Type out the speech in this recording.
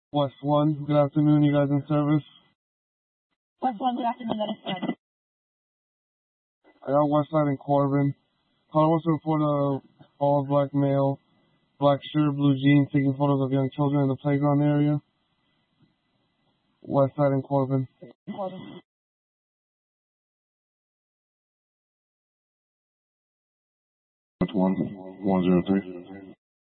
West 1, good afternoon, you guys in service? West 1, good afternoon, that is fine. I got Westside and Corbin. Caller wants to report a all black male, black shirt, blue jeans, taking photos of young children in the playground area. Westside and Corbin. Corbin. West 1, 103.